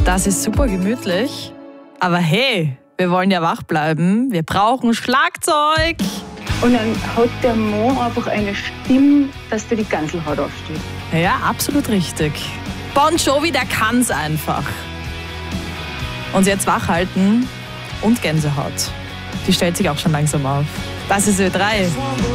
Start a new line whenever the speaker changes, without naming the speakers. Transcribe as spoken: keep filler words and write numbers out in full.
Das ist super gemütlich. Aber hey, wir wollen ja wach bleiben. Wir brauchen Schlagzeug.
Und dann hat der Mann einfach eine Stimme, dass dir die Ganselhaut aufsteht.
Ja, absolut richtig. Bon Jovi, der kann's einfach. Und jetzt wachhalten und Gänsehaut. Die stellt sich auch schon langsam auf. Das ist Ö drei.